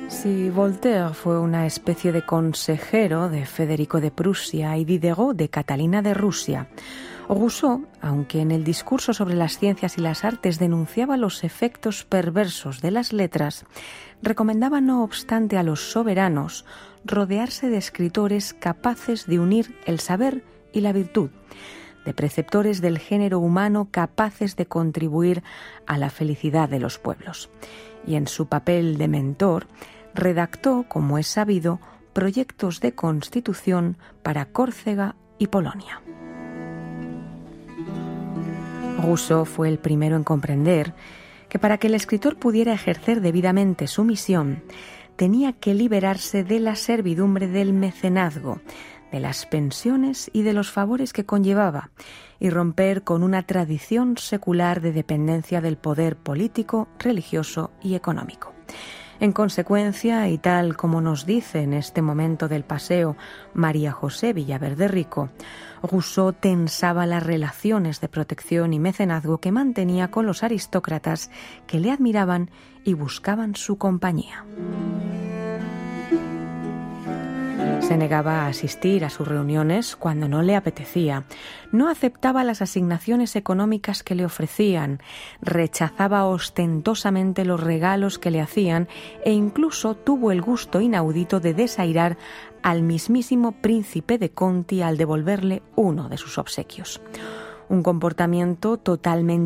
Si Voltaire fue una especie de consejero de Federico de Prusia y Diderot de Catalina de Rusia, Rousseau, aunque en el discurso sobre las ciencias y las artes denunciaba los efectos perversos de las letras, recomendaba no obstante a los soberanos rodearse de escritores capaces de unir el saber y la virtud, de preceptores del género humano capaces de contribuir a la felicidad de los pueblos. Y en su papel de mentor, redactó, como es sabido, proyectos de constitución para Córcega y Polonia. Rousseau fue el primero en comprender que para que el escritor pudiera ejercer debidamente su misión, tenía que liberarse de la servidumbre del mecenazgo, de las pensiones y de los favores que conllevaba, y romper con una tradición secular de dependencia del poder político, religioso y económico. En consecuencia, y tal como nos dice en este momento del paseo María José Villaverde Rico, Rousseau tensaba las relaciones de protección y mecenazgo que mantenía con los aristócratas que le admiraban y buscaban su compañía. Se negaba a asistir a sus reuniones cuando no le apetecía, no aceptaba las asignaciones económicas que le ofrecían, rechazaba ostentosamente los regalos que le hacían e incluso tuvo el gusto inaudito de desairar al mismísimo príncipe de Conti al devolverle uno de sus obsequios. Un comportamiento totalmente